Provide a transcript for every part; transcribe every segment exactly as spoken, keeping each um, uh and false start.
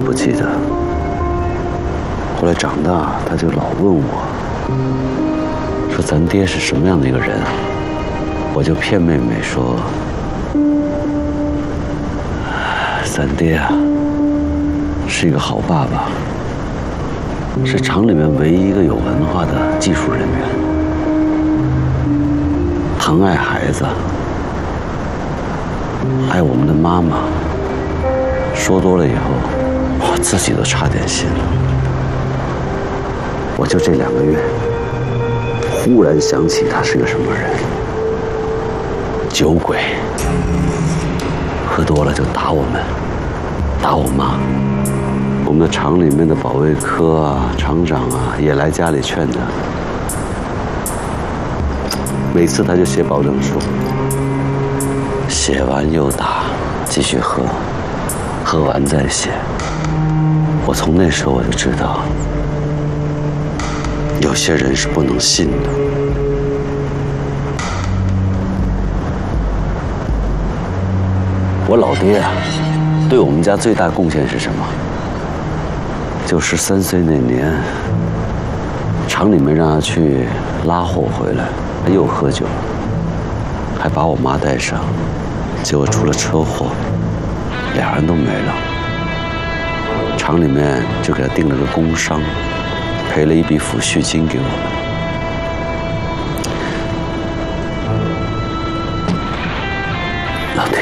不记得。后来长大，他就老问我，说咱爹是什么样的一个人，我就骗妹妹说，咱爹啊是一个好爸爸，是厂里面唯一一个有文化的技术人员，疼爱孩子，爱我们的妈妈。说多了以后，我自己都差点信了。我就这两个月，忽然想起他是个什么人，酒鬼，喝多了就打我们，打我妈。我们的厂里面的保卫科啊、厂长啊也来家里劝他，每次他就写保证书，写完又打，继续喝，喝完再写。我从那时候我就知道，有些人是不能信的。我老爹啊，对我们家最大贡献是什么？就十三岁那年，厂里面让他去拉货回来，他又喝酒，还把我妈带上，结果出了车祸，俩人都没了。厂里面就给他定了个工伤，赔了一笔抚恤金给我们。老爹，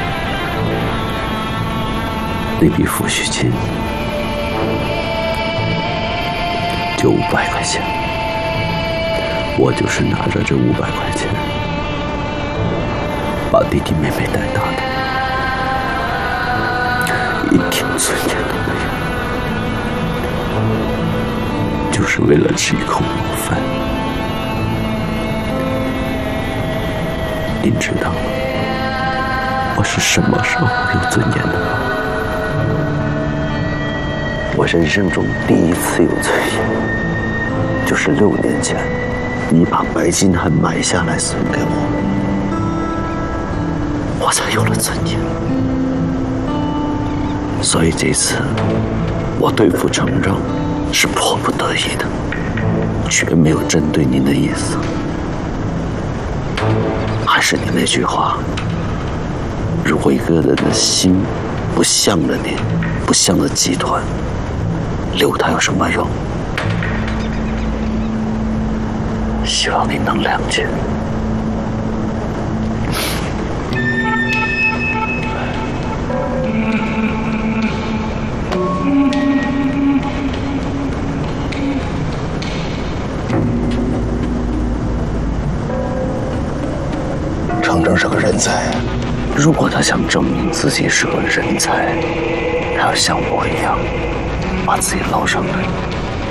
那笔抚恤金就五百块钱，我就是拿着这五百块钱把弟弟妹妹带大的，一点尊严都没有，就是为了吃一口饱饭。您知道我是什么时候有尊严的吗？我人生中第一次有尊严，就是六年前，你把白金汉买下来送给我，我才有了尊严。所以这次我对付程正是迫不得已的，绝没有针对您的意思。还是你那句话，如果一个人的心不向着您，不向着集团，留它有什么用？希望您能谅解。 程正是个人才， 如果他想证明自己是个人才，他要像我一样把自己捞上来。